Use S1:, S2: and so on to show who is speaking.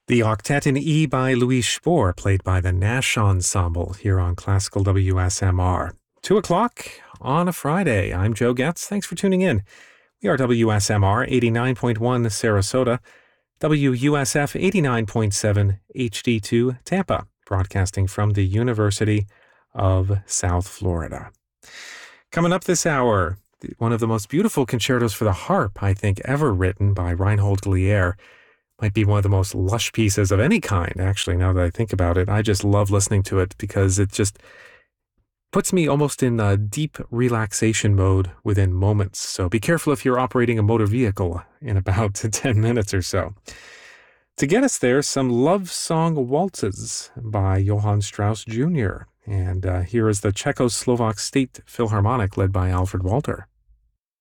S1: The Octet in E by Louis Spohr, played by the Nash Ensemble here on Classical WSMR. 2 o'clock on a Friday. I'm Joe Getz. Thanks for tuning in. We are WSMR 89.1 Sarasota, WUSF 89.7 HD2 Tampa, broadcasting from the University of South Florida. Coming up this hour, one of the most beautiful concertos for the harp, I think, ever written by Reinhold Glier. Might be one of the most lush pieces of any kind, actually, now that I think about it. I just love listening to it because it just puts me almost in a deep relaxation mode within moments. So be careful if you're operating a motor vehicle in about 10 minutes or so. To get us there, some love song waltzes by Johann Strauss Jr. And here is the Czechoslovak State Philharmonic led by Alfred Walter.